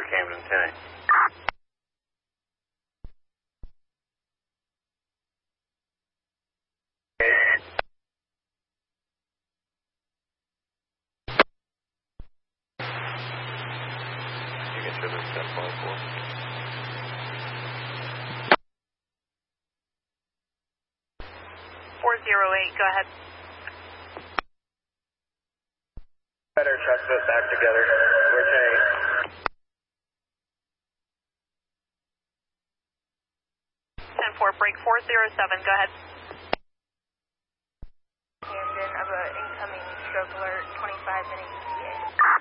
Camden 10. You can show this 10.4. 408, go ahead. Better truck foot back together. We're 10-4, break 407, go ahead. Camden of an incoming stroke alert, 25 minute ETA.